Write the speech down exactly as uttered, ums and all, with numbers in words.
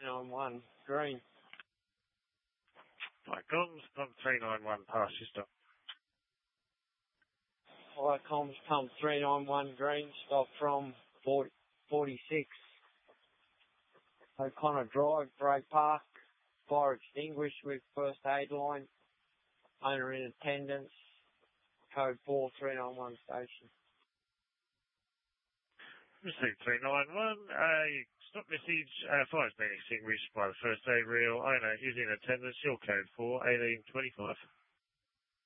nine one, green. Right, comms, pump three nine one, pass your stop. Flight comms, pump three nine one, green, stop from forty, forty-six. O'Connor Drive, Bray Park, fire extinguished with first aid line, owner in attendance, code four three nine one station. Received three nine one, uh, stop message, uh, fire's been extinguished by the first aid reel, owner is in attendance, your code four eighteen twenty-five.